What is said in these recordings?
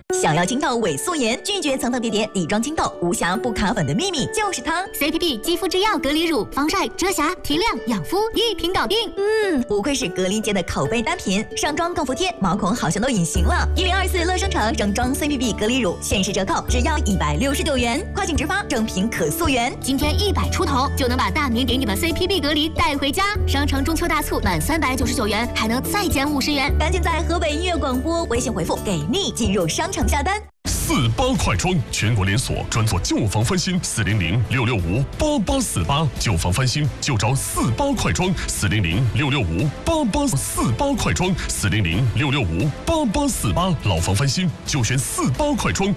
想要清透伪素颜，拒绝层层叠叠底妆清透，无瑕不卡粉的秘密就是它。 CPB 肌肤之钥隔离乳，防晒、遮瑕、提亮、养肤，一瓶搞定。 不愧是隔离界的口碑单品，上妆更服帖，毛孔好像都隐形了。1024乐商城整装 CPB 隔离乳限时折扣，只要169元，跨境直发，正品可溯源。 今天100出头就能把大明给你的 CPB 隔离带回家。商城中秋大促满399元还能再减50元， 赶紧在河北音乐广播微信回复给力进入商城下单。 48快装全国连锁，专做旧房翻新，400-665-8848，旧房翻新就找48快装，400-665-8848快装，400-665-8848，老房翻新就选48快装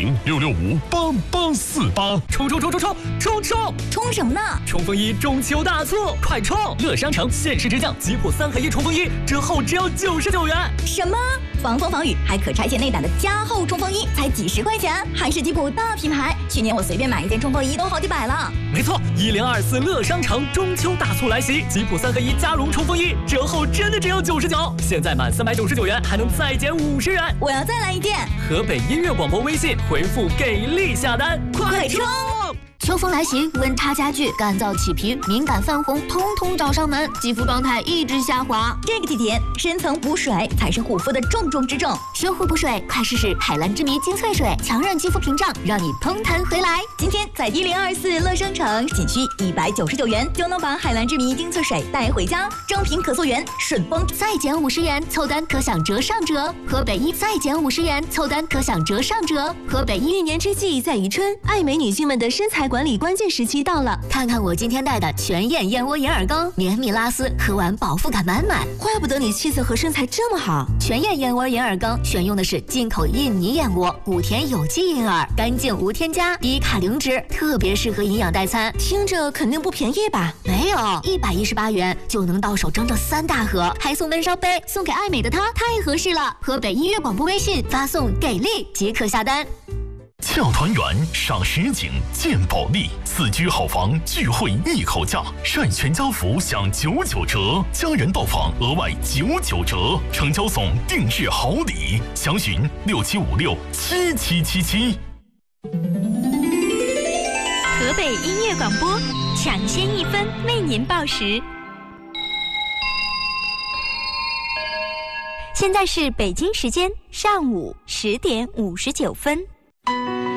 ，400-665-8848。 冲什么呢？ 冲锋衣中秋大促，快冲！乐商城限时直降吉普3合1冲锋衣，折后只要99元。 什么？防风防雨还可拆卸内胆的加厚冲锋衣才几十块钱，还是吉普大品牌。去年我随便买一件冲锋衣都好几百了。 没错，1024乐商城中秋大促来袭，吉普3合1加绒冲锋衣折后真的只有99，现在满399元还能再减50元。 我要再来一件。 河北音乐广播微信回复给力下单， 快冲！ 秋风来袭，温差加剧，干燥起皮、敏感泛红，通通找上门，肌肤状态一直下滑。 这个季节，深层补水才是护肤的重中之重。 修护补水，快试试海蓝之谜精粹水，强韧肌肤屏障，让你通弹回来。 今天在1024乐商城，仅需199元就能把海蓝之谜精粹水带回家，正品可溯源，顺丰再减50元，凑单可享折上折。河北一再减50元，凑单可享折上折。河北一年之计在于春，爱美女性们的身材管理关键时期到了。 看看我今天带的全燕燕窝银耳羹，绵密拉丝，喝完饱腹感满满。 怪不得你气色和身材这么好。 全燕燕窝银耳羹选用的是进口印尼燕窝，谷田有机银耳，干净无添加，低卡零脂，特别适合营养代餐。 听着肯定不便宜吧？ 没有，118元就能到手整整3大盒，还送闷烧杯，送给爱美的她太合适了。河北音乐广播微信发送给力即可下单。 洽团圆赏实景见保利，4居好房聚会一口价，晒全家福享99折，家人到访额外99折，成交送定制好礼，详询67567777。 河北音乐广播，抢先1分为您报时。现在是北京时间上午10点59分。